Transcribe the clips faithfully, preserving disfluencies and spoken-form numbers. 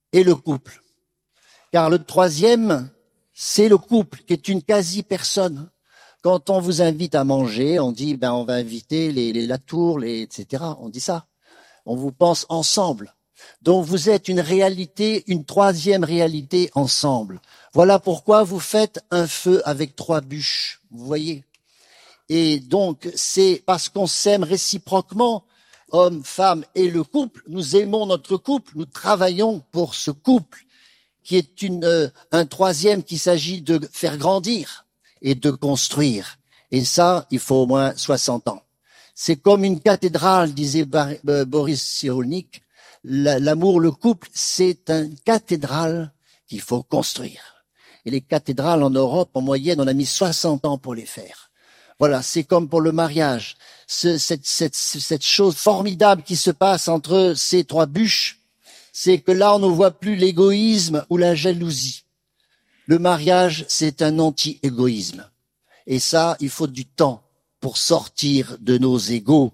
et le couple. Car le troisième, c'est le couple, qui est une quasi-personne. Quand on vous invite à manger, on dit, ben, on va inviter les, les Latour, les, et cetera. On dit ça. On vous pense ensemble. Donc vous êtes une réalité, une troisième réalité ensemble. Voilà pourquoi vous faites un feu avec trois bûches. Vous voyez? Et donc, c'est parce qu'on s'aime réciproquement, homme, femme et le couple. Nous aimons notre couple. Nous travaillons pour ce couple, qui est une, euh, un troisième qu'il s'agit de faire grandir et de construire. Et ça, il faut au moins soixante ans. C'est comme une cathédrale, disait Bar euh, Boris Cyrulnik. L'amour, le couple, c'est une cathédrale qu'il faut construire. Et les cathédrales en Europe, en moyenne, on a mis soixante ans pour les faire. Voilà, c'est comme pour le mariage. Ce, cette, cette, cette chose formidable qui se passe entre ces trois bûches, c'est que là, on ne voit plus l'égoïsme ou la jalousie. Le mariage, c'est un anti-égoïsme. Et ça, il faut du temps pour sortir de nos égos.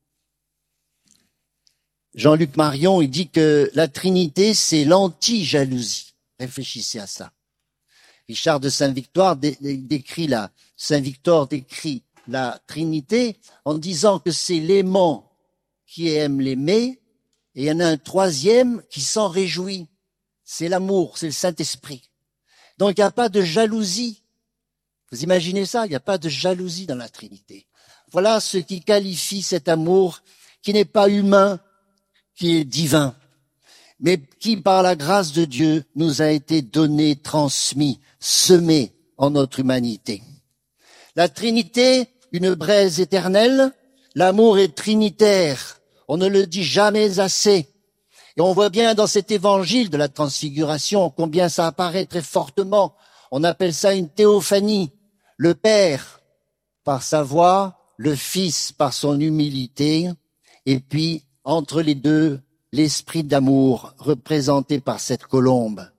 Jean-Luc Marion, il dit que la Trinité, c'est l'anti-jalousie. Réfléchissez à ça. Richard de Saint-Victor décrit la, Saint-Victor décrit la Trinité en disant que c'est l'aimant qui aime l'aimer, et il y en a un troisième qui s'en réjouit. C'est l'amour, c'est le Saint-Esprit. Donc il n'y a pas de jalousie. Vous imaginez ça? Il n'y a pas de jalousie dans la Trinité. Voilà ce qui qualifie cet amour qui n'est pas humain, qui est divin, mais qui, par la grâce de Dieu, nous a été donné, transmis, semé en notre humanité. La Trinité, une braise éternelle, l'amour est trinitaire. On ne le dit jamais assez. Et on voit bien dans cet évangile de la transfiguration combien ça apparaît très fortement. On appelle ça une théophanie. Le Père, par sa voix, le Fils, par son humilité, et puis, entre les deux, l'esprit d'amour représenté par cette colombe.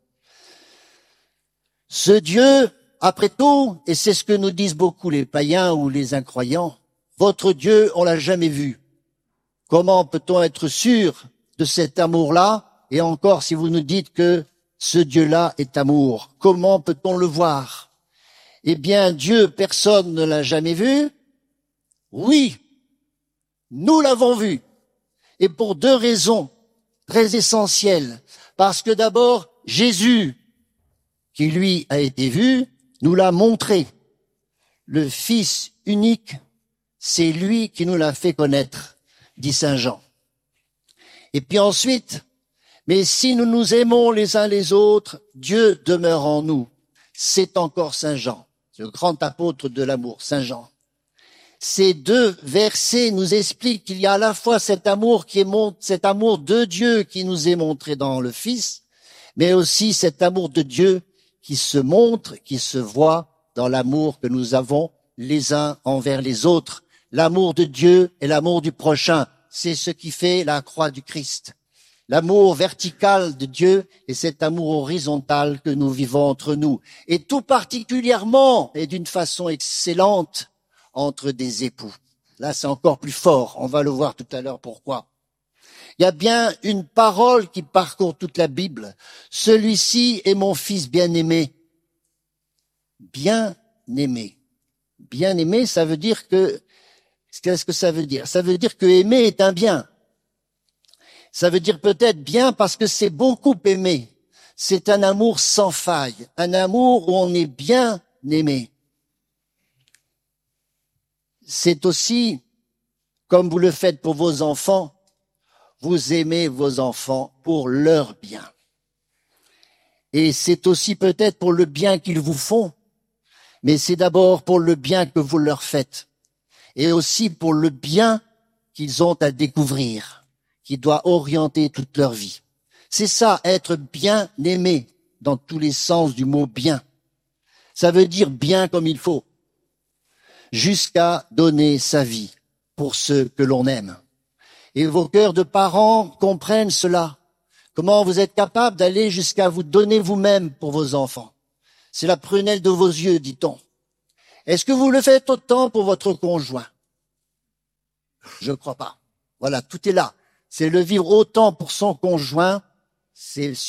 Ce Dieu, après tout, et c'est ce que nous disent beaucoup les païens ou les incroyants, votre Dieu, on l'a jamais vu. Comment peut-on être sûr de cet amour-là? Et encore, si vous nous dites que ce Dieu-là est amour, comment peut-on le voir? Eh bien, Dieu, personne ne l'a jamais vu. Oui, nous l'avons vu. Et pour deux raisons très essentielles. Parce que d'abord, Jésus, qui lui a été vu, nous l'a montré. Le Fils unique, c'est lui qui nous l'a fait connaître, dit Saint Jean. Et puis ensuite, mais si nous nous aimons les uns les autres, Dieu demeure en nous. C'est encore Saint Jean, le grand apôtre de l'amour, Saint Jean. Ces deux versets nous expliquent qu'il y a à la fois cet amour qui est mon... cet amour de Dieu qui nous est montré dans le Fils, mais aussi cet amour de Dieu qui se montre, qui se voit dans l'amour que nous avons les uns envers les autres. L'amour de Dieu et l'amour du prochain, c'est ce qui fait la croix du Christ. L'amour vertical de Dieu et cet amour horizontal que nous vivons entre nous. Et tout particulièrement, et d'une façon excellente, entre des époux. Là, c'est encore plus fort. On va le voir tout à l'heure pourquoi. Il y a bien une parole qui parcourt toute la Bible. Celui-ci est mon fils bien-aimé. Bien-aimé. Bien-aimé, ça veut dire que, qu'est-ce que ça veut dire? Ça veut dire que aimer est un bien. Ça veut dire peut-être bien parce que c'est beaucoup aimé. C'est un amour sans faille. Un amour où on est bien aimé. C'est aussi, comme vous le faites pour vos enfants, vous aimez vos enfants pour leur bien. Et c'est aussi peut-être pour le bien qu'ils vous font, mais c'est d'abord pour le bien que vous leur faites. Et aussi pour le bien qu'ils ont à découvrir, qui doit orienter toute leur vie. C'est ça, être bien aimé, dans tous les sens du mot bien. Ça veut dire bien comme il faut. Jusqu'à donner sa vie pour ceux que l'on aime. Et vos cœurs de parents comprennent cela. Comment vous êtes capable d'aller jusqu'à vous donner vous-même pour vos enfants. C'est la prunelle de vos yeux, dit-on. Est-ce que vous le faites autant pour votre conjoint? Je ne crois pas. Voilà, tout est là. C'est le vivre autant pour son conjoint, c'est